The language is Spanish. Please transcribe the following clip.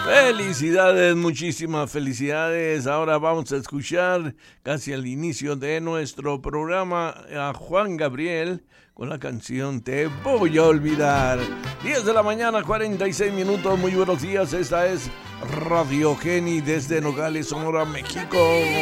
Felicidades, muchísimas felicidades. Ahora vamos a escuchar casi al inicio de nuestro programa a Juan Gabriel con la canción Te Voy a Olvidar. 10 de la mañana, 46 minutos. Muy buenos días. Esta es Radio Geni desde Nogales, Sonora, México.